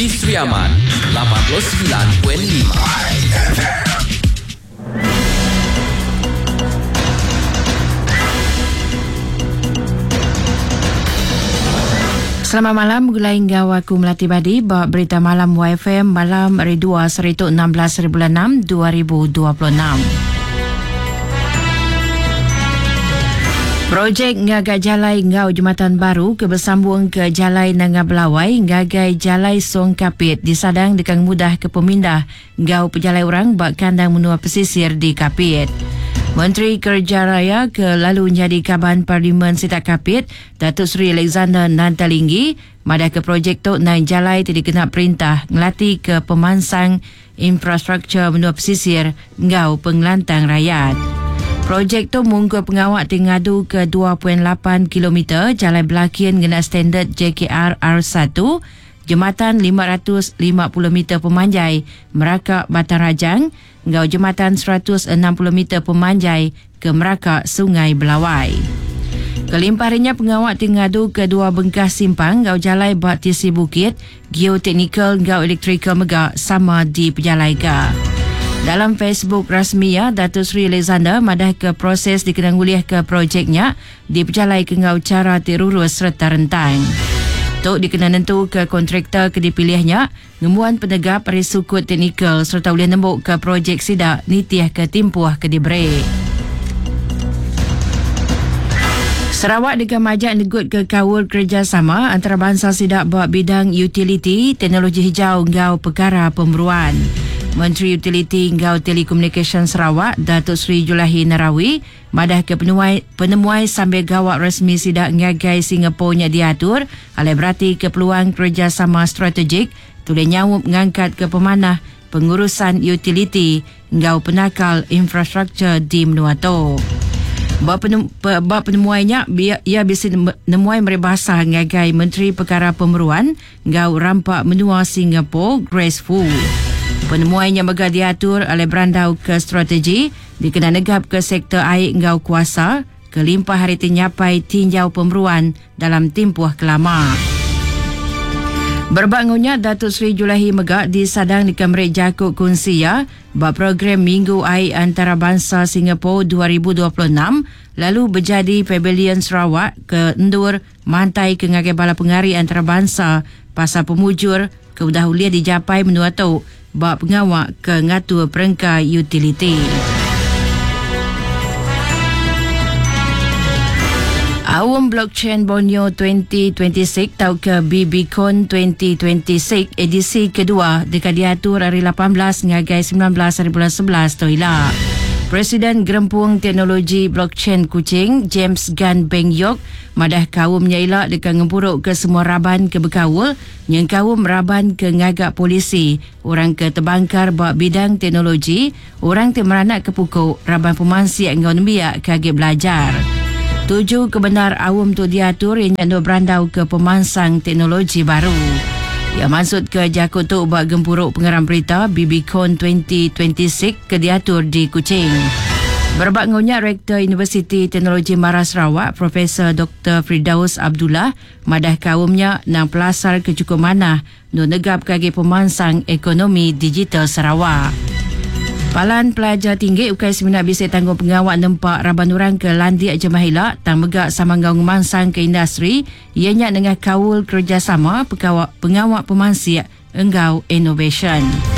Isteri Aman 89.5. Selamat malam, gulai hingga aku Melati Badi bawa berita malam YFM malam Ridua Seritu 16 bulan 6 2026. Projek ngagak jalai ngau Jumatan Baru ke bersambung ke jalai Nanga Belawai ngagai jalai Song Kapit disadang dekang mudah ke pemindah ngau pejalai orang bak kandang menua pesisir di Kapit. Menteri Kerja Raya ke lalu menjadi Kaban Parlimen Sitak Kapit, Datuk Seri Alexander Nantalinggi, madah ke projek tu naik jalai tidak kena perintah ngelatih ke pemansang infrastruktur menua pesisir ngau pengelantang rakyat. Projek tu munggu pengawak tingadu ke 2.8 km jalan belakian guna standard JKR R1, jembatan 550 meter pemanjai Merakak Batang Rajang, ngau jembatan 160 meter pemanjai ke Merakak Sungai Belawai. Kelimpahannya pengawak tingadu ke dua bengkas simpang ngau jalai Batisi Bukit, geoteknikal ngau elektrikal megak sama di Pejalai Ga. Dalam Facebook rasminya, Datuk Seri Alexander madah ke proses dikenanguliah ke projeknya di Pejalai ke ngau cara terurus serta rentang. Tok dikena nentu ke kontraktor ke dipilihnya, ngemuan penegap risukut teknikal serta boleh nembuk ke projek sidak nitiah ke timpuah ke diberi. Sarawak dengan majak negut ke kawul kerjasama antarabangsa sidak buat bidang utiliti, teknologi hijau ngau perkara pemberuan. Menteri Utiliti Ngau Telekomunikasi Sarawak, Datuk Seri Julahi Narawi, madah ke penemuai sambil gawak rasmi sidak ngagai Singapura nya diatur, alai berarti ke peluang kerjasama strategik, tulis nyawup ngangkat ke pemanah pengurusan utiliti ngau penakal infrastruktur di menua tu. Bab penemuainya, ia bisa menemuai meribahasa ngagai Menteri Perkara Pemeruan ngau rampak menua Singapura, Grace Fu. Penemuannya megah diatur oleh berandau ke strategi, dikena negap ke sektor air ngau kuasa, kelimpah hari tinyapai tinjau pemberuan dalam timpuah kelama. Berbangunnya Datuk Seri Julahi megak disadang di Kemerik Jakut Kunsia, bab program Minggu Air Antarabangsa Singapura 2026, lalu berjadi Pavilion Sarawak ke Endur, Mantai ke ngagai bala pengari antarabangsa, pasal pemujur, keudahuluan dijapai menua tu, bab pengawak ke ngatur perengkai utiliti. Awam Blockchain Borneo 2026 tau ke BBCon 2026 edisi kedua dekat diatur hari 18 ngagai 19 hari bulan 11 toilah. Presiden Gerempung Teknologi Blockchain Kuching, James Gan Beng Yok, madah kaumnya elak dekat ngempuruk ke semua raban ke berkawul, yang kaum raban ke ngagak polisi, orang ke terbangkar buat bidang teknologi, orang ke meranak ke pukul, raban pemansi yang ngau nembiak kaget belajar. Tujuh kebenar awam tu diatur yang nyandu berandau ke pemansang teknologi baru. Ia maksud ke Jakut tu buat gempuruk pengeram berita BBCon 2026 ke diatur di Kuching. Berbangunnya Rektor Universiti Teknologi Mara Sarawak, Profesor Dr. Firdaus Abdullah, madah kaumnya nang pelasar ke cukup manah nu negap kaki pemansang ekonomi digital Sarawak. Palan pelajar tinggi ukai seminar bisik tanggung pengawak nempak raban orang ke landik jemahila tang megak samanggau ngemansang ke industri ianya dengan kawul kerjasama pengawak pemansik enggau innovation.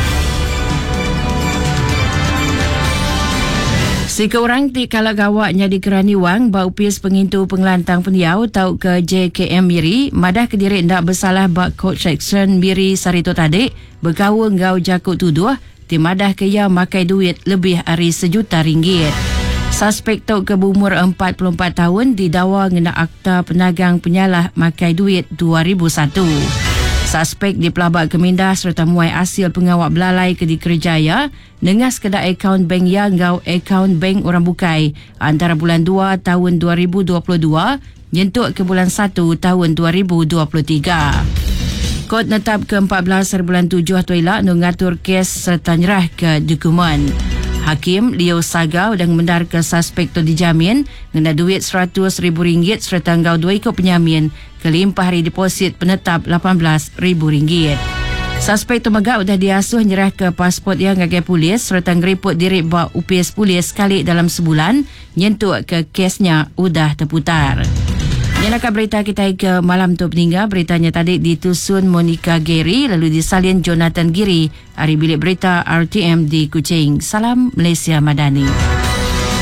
Sika orang ti kalau gawaknya di Kerani Wang bau pis pengintu pengelantang peniau tau ke JKM Miri madah ke diri ndak bersalah bak coach section Miri Sarito Tadik berkawul ngau Jakut tuduh timadah ke ia makai duit lebih dari RM1 juta. Suspek tau ke berumur 44 tahun didakwa ngena akta penagang penyalah makai duit 2001. Suspek dipelabak kemindah serta muai hasil pengawak belalai ke di Kerjaya nengas kedai akaun bank yang ngau akaun bank orang bukai antara bulan 2 tahun 2022 nyentuk ke bulan 1 tahun 2023. Kod netap ke-14 bulan 7 atau elak mengatur kes serta nyerah ke dokumen. Hakim Leo Sagau dan mendar ke suspek tu dijamin ngena duit RM100,000 serta ngau 2 ekor penyamin kelimpah hari deposit penetap RM18,000. Suspek tumagak dah diasuh nyerah ke pasport yang ngagai polis serta ngeriput diri buat UPS polis sekali dalam sebulan nyentuh ke kesnya udah terputar. Inilah berita kita ke malam tu peninggal. Beritanya tadi ditusun Monica Gary lalu disalin Jonathan Giri. Hari bilik berita RTM di Kuching. Salam Malaysia Madani.